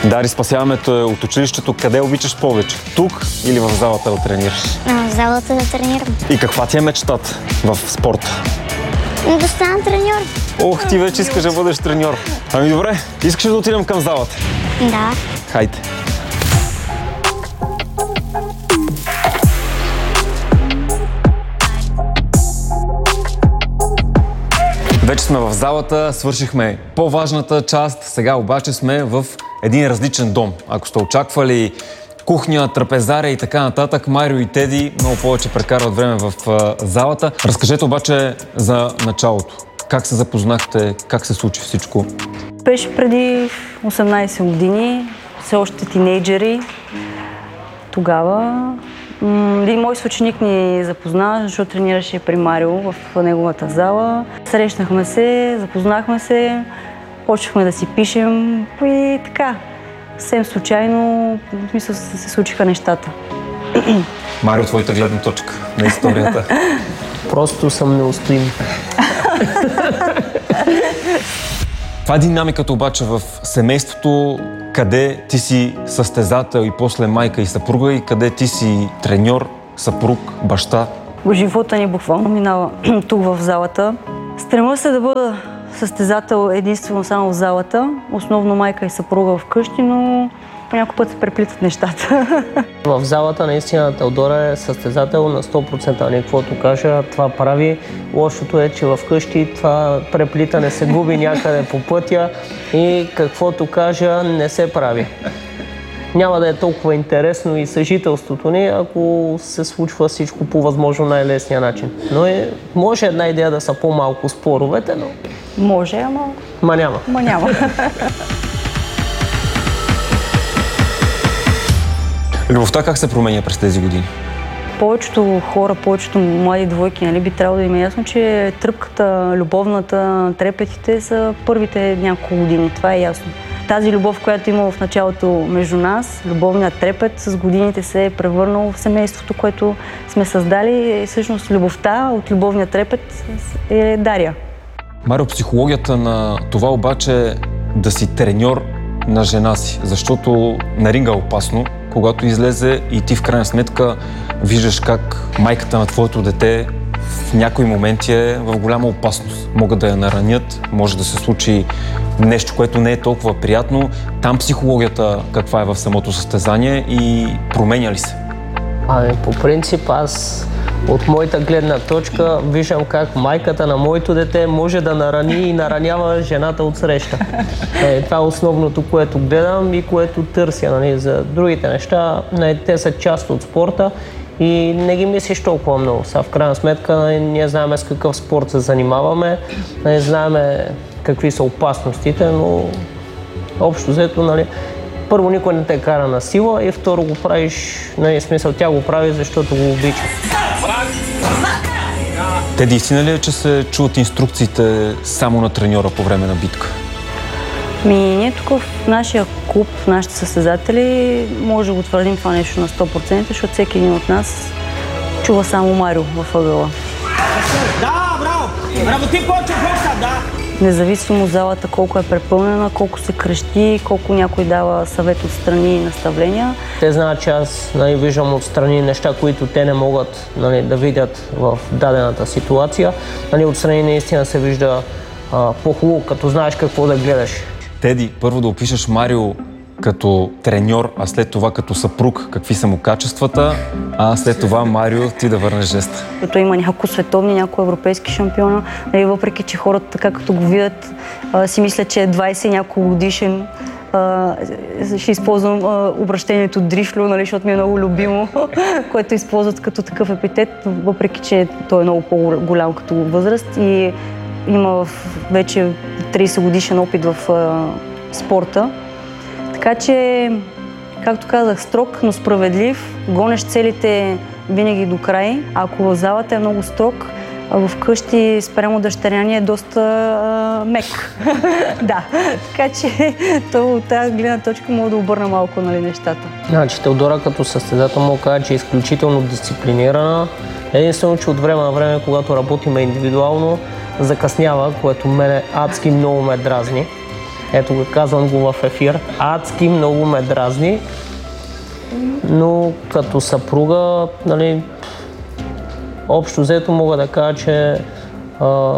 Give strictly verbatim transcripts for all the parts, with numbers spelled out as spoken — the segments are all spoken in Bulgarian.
Дари, спасяваме те от училището. Къде обичаш повече? Тук или в залата да тренираш? А, в залата да тренирам. И каква ти е мечтата в спорта? Да стана треньор. Ох, ти вече искаш да бъдеш треньор. Ами добре, искаш да отидем към залата? Да. Хайде. Вече сме в залата, свършихме по-важната част, сега обаче сме в един различен дом. Ако сте очаквали кухня, трапезария и така нататък, Марио и Теди много повече прекарват време в а, залата. Разкажете обаче за началото. Как се запознахте, как се случи всичко? Беше преди осемнайсет години, все още тинейджери. Тогава един мой съученик ни запозна, защото тренираше при Марио в неговата зала. Срещнахме се, запознахме се, почнахме да си пишем и така, съвсем случайно, в смисъл се случиха нещата. Марио, твоята гледна точка на историята? Просто съм неустоим. Това е динамиката обаче в семейството, къде ти си състезател и после майка и съпруга и къде ти си треньор, съпруг, баща. Живота ни буквално минава тук в залата. Стрема се да бъда състезател единствено само в залата, основно майка и съпруга вкъщи, но по някой път се преплитат нещата. В залата наистина Теодора е състезател на сто процента, не каквото кажа, това прави. Лошото е, че вкъщи това преплитане се губи някъде по пътя и каквото кажа не се прави. Няма да е толкова интересно и съжителството ни, ако се случва всичко по възможно най-лесния начин. Но е, може една идея да са по-малко споровете, но... Може, ама... Ма няма. Ма няма. Любовта как се променя през тези години? Повечето хора, повечето млади двойки, нали, би трябвало да им е ясно, че тръпката, любовната, трепетите са първите няколко години. Това е ясно. Тази любов, която има в началото между нас, любовният трепет, с годините се е превърнал в семейството, което сме създали. Всъщност любовта от любовния трепет е Дария. Марио, психологията на това обаче да си треньор на жена си, защото на ринга е опасно, когато излезе и ти в крайна сметка виждаш как майката на твоето дете в някои моменти е в голяма опасност. Могат да я наранят, може да се случи нещо, което не е толкова приятно. Там психологията каква е в самото състезание и променя ли се? Ами, по принцип, аз от моята гледна точка виждам как майката на моето дете може да нарани и наранява жената от среща. Е, това е основното, което гледам и което търся. Нали, за другите неща, нали, те са част от спорта и не ги мислиш толкова много. Са, в крайна сметка, нали, ние знаем с какъв спорт се занимаваме, нали, знаем какви са опасностите, но общо взето, нали, първо никой не те кара на сила и второ го правиш, нали, смисъл тя го прави, защото го обича. Теди, истина ли е, че се чуват инструкциите само на треньора по време на битка? Ми, ние тук в нашия клуб, в нашите състезатели, може да го твърдим това нещо на сто процента, защото всеки един от нас чува само Марио в ъгъла. Да, браво! Работи повече бокса, да! Независимо залата колко е препълнена, колко се крещи, колко някой дава съвет отстрани и наставления. Те знаят, че аз, нали, виждам отстрани неща, които те не могат, нали, да видят в дадената ситуация. Нали, отстрани наистина се вижда а, по-хубаво, като знаеш какво да гледаш. Теди, първо да опишеш Марио като треньор, а след това като съпруг, какви са му качествата, а след това Марио ти да върнеш жеста. Като има няколко световни, няколко европейски шампиона, нали, въпреки че хората така като го видят, а, си мислят, че е двайсет и няколко годишен. А, ще използвам а, обращението дришло, нали, защото ми е много любимо, което използват като такъв епитет, въпреки че той е много по-голям като възраст и има вече трийсет годишен опит в а, спорта. Така че, както казах, строг, но справедлив, гонещ целите винаги до край. Ако в залата е много строг, а вкъщи спрямо дъщеря ни е доста а, мек. Да, така че от тази гледна точка мога да обърна малко, нали, нещата. Значи, Теодора като състезател мога да кажа, че е изключително дисциплинирана. Единствено, че от време на време, когато работим индивидуално, закъснява, което мене адски много ме дразни. Ето го, казвам го в ефир. Адски много ме дразни, но като съпруга, нали, общо взето мога да кажа, че а,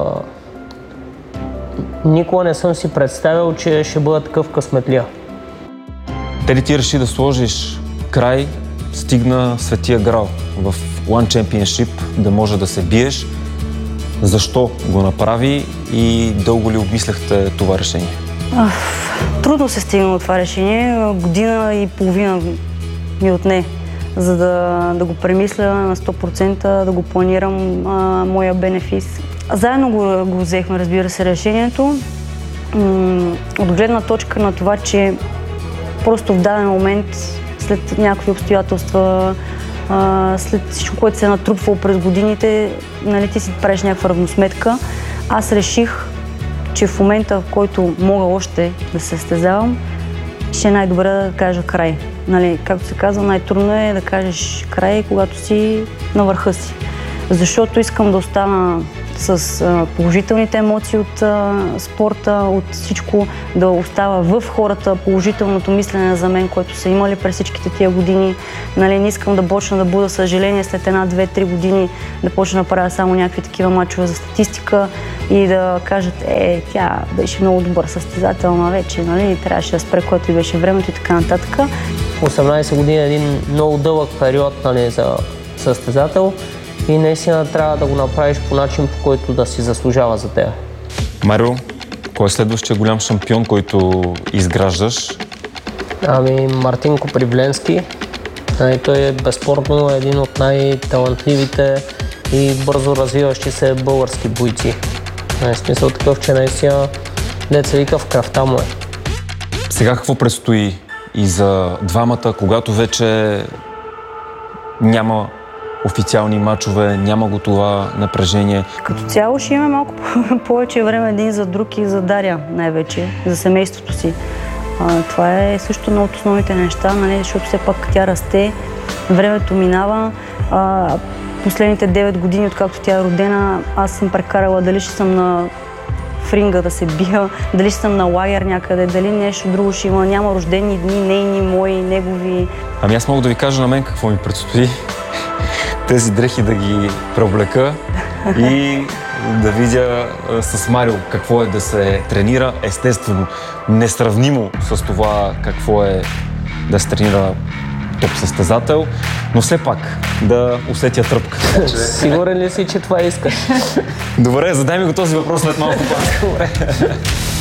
никога не съм си представил, че ще бъда такъв късметлия. Дали ти реши да сложиш край, стигна Светия Грал в One Championship, да може да се биеш. Защо го направи и дълго ли обмисляхте това решение? Трудно се стигна от това решение. Година и половина ми отне, за да, да го премисля на сто процента, да го планирам а, моя бенефис. Заедно го, го взехме, разбира се, решението. М- от гледна точка на това, че просто в даден момент, след някакви обстоятелства, а, след всичко, което се е натрупвало през годините, нали, ти си правиш някаква равносметка. Аз реших, че в момента, в който мога още да се състезавам, ще е най-добре да кажа край. Нали, както се казва, най-трудно е да кажеш край, когато си на върха си. Защото искам да остана с а, положителните емоции от а, спорта, от всичко, да остава в хората положителното мислене за мен, което са имали през всичките тия години. Нали, не искам да почна да буда съжаление след една, две, три години, да почна да правя само някакви такива мачове за статистика и да кажат, е, тя беше много добър състезател, но вече, нали, трябваше да спре, което и беше времето и така нататък. осемнайсет години е един много дълъг период, нали, за състезател и наистина трябва да го направиш по начин, по който да си заслужава за теб. Марио, кой е следващия голям шампион, който изграждаш? Ами, Мартин Копривленски. Той е безспорно един от най-талантливите и бързо развиващи се български бойци. В смисъл такъв, че наистина деца вика в кръвта му е. Сега какво предстои и за двамата, когато вече няма официални мачове, няма го това напрежение? Като цяло ще имаме малко повече време един за друг и за Дария най-вече, за семейството си. А, това е също едно от основните неща, нали, защото все пак тя расте, времето минава. А, последните девет години, откакто тя е родена, аз съм прекарала дали ще съм на в ринга да се бия, дали ще съм на лагер някъде, дали нещо друго ще има. Няма рождени дни, нейни, мои, негови. Ами аз мога да ви кажа на мен какво ми предстои. Тези дрехи да ги преоблека и да видя а, с Марио какво е да се тренира. Естествено, несравнимо с това какво е да се тренира топ състезател, но все пак да усетя тръпка. Сигурен ли си, че това искаш? Добре, задай ми го този въпрос след малко пак.